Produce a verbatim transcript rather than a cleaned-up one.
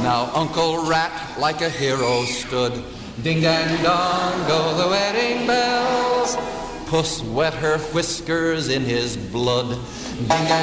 Now Uncle Rat like a hero stood. Ding-dang-dong go the wedding bells. Puss wet her whiskers in his blood. Ding-dang